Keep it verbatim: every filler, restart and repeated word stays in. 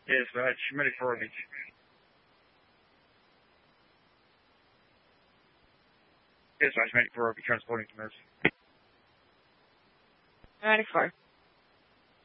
Dispatch, medic for Beach. Dispatch, medic for Beach, transporting to Mercy. ninety-four.